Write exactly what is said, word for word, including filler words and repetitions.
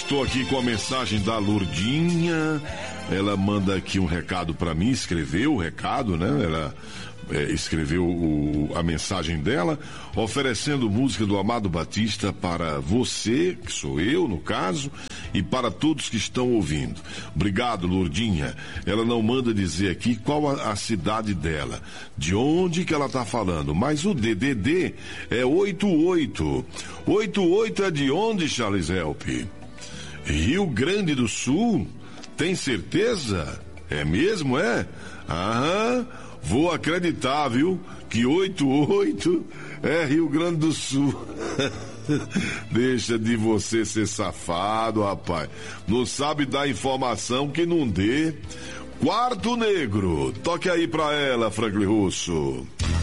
Estou aqui com a mensagem da Lourdinha. Ela manda aqui um recado para mim, escreveu o recado, né? Ela é, escreveu o, a mensagem dela, oferecendo música do Amado Batista para você, que sou eu, no caso, e para todos que estão ouvindo. Obrigado, Lourdinha. Ela não manda dizer aqui qual a, a cidade dela, de onde que ela está falando, mas o D D D é oito oito. oito oito é de onde, Charles Help? Rio Grande do Sul? Tem certeza? É mesmo, é? Aham, vou acreditar, viu? Que oito oito é Rio Grande do Sul. Deixa de você ser safado, rapaz. Não sabe dar informação que não dê. Quarto Negro, toque aí pra ela, Franklin Russo.